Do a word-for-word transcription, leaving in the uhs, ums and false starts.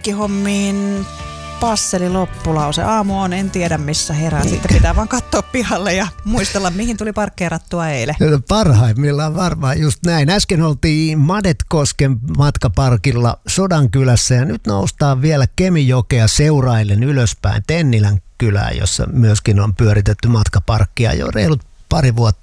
parkkihommiin passeli loppulause. Aamu on, en tiedä missä herää. Siitä pitää vaan katsoa pihalle ja muistella, mihin tuli parkkeerattua eilen. No, parhaimmillaan varmaan just näin. Äsken oltiin Madetkosken matkaparkilla Sodankylässä ja nyt noustaan vielä Kemijokea seuraillen ylöspäin Tennilän kylään, jossa myöskin on pyöritetty matkaparkkia jo reilut pari vuotta